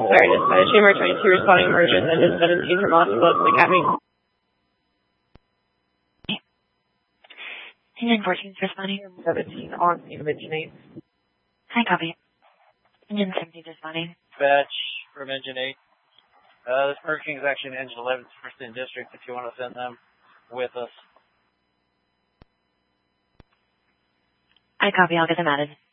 Sorry, dispatch. Chamber 22 responding emergent and is 17 from Austin Academy. Union 14 is responding. 17 on Engine 8. Hi, copy. Union 17 is responding. Dispatch from Engine 8. This Burger King is actually in Engine 11, first in district, if you want to send them with us. I copy. I'll get them added.